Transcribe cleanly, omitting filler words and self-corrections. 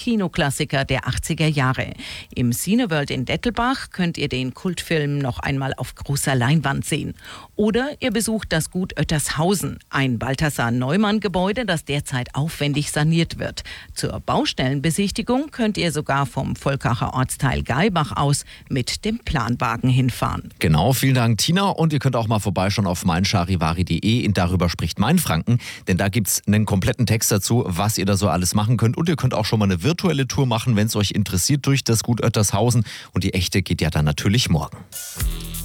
Kinoklassiker der 80er Jahre. Im Cineworld in Dettelbach könnt ihr den Kultfilm noch einmal auf großer Leinwand sehen. Oder ihr besucht das Gut Oettershausen, ein Balthasar-Neumann-Gebäude, das derzeit aufwendig saniert wird. Zur Baustellenbesichtigung könnt ihr sogar vom Volkacher Ortsteil Gaibach aus mit dem Planwagen hinfahren. Genau, vielen Dank, Tina. Und ihr könnt auch mal vorbeischauen auf meincharivari.de in Darüber spricht Mainfranken. Denn da gibt es einen kompletten Text dazu, was ihr da so alles machen könnt. Und ihr könnt auch schon mal eine virtuelle Tour machen, wenn es euch interessiert, durch das Gut Oettershausen. Und die echte geht ja dann natürlich morgen.